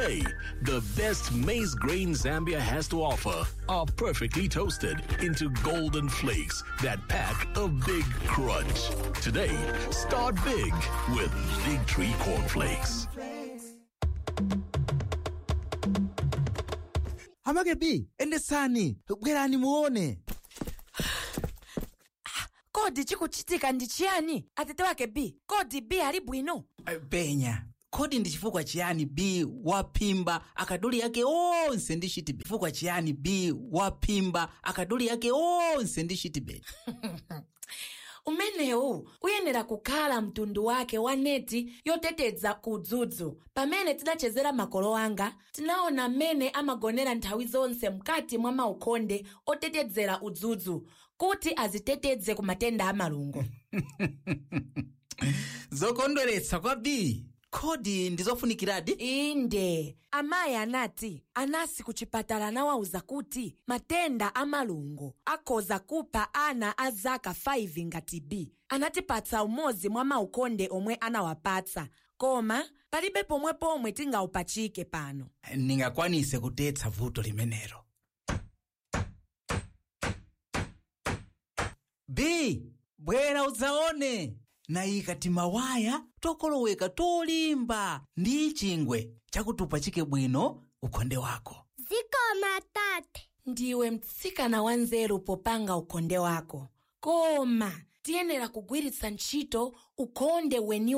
Today, the best maize grain Zambia has to offer are perfectly toasted into golden flakes that pack a big crunch. Today, start big with Big Tree Cornflakes. Amagebi, endesani, bwerani muone. Kodi chikuchitika ndi chiyani? Atete wake B, kodi B ali bwino? Penya, kodi ndi chifukwa chiyani B wapimba akaduli yake onse ndi chitibe? Chifukwa chiyani B wapimba akaduli yake onse ndi chitibe? Umenewu uyenera kukhala mtundu wake wa neti yoteteza kudzudzu. Pamene tidachezera makolo anga, tinaona mmene amagonera nthawi zonse mkati mwa maukonde otetezera udzudzu kuti aziteteze ku matenda a malungo. Zokondweretsa kwa B. Kodi ndizofunikiradi? Inde, amayi anati anasi ku chipatala anawauza kuti matenda a malungo akhoza kupha ana a zaka 5 ngati B. Anatipatsa umodzi mwa maukonde omwe anawapatsa, koma palibe pomwe tingaupachike pano. Ningakwanise kutetsa vuto limenelo. B, bwera udzaone. Nayika timawaya tokoloweka tolimba ndi chingwe chakutupa chike bwino ukonde wako. Zikoma tate. Ndiwe mtsikana wanzeru popanga ukonde wako, koma tiyenera kugwiritsa ntchito ukonde weni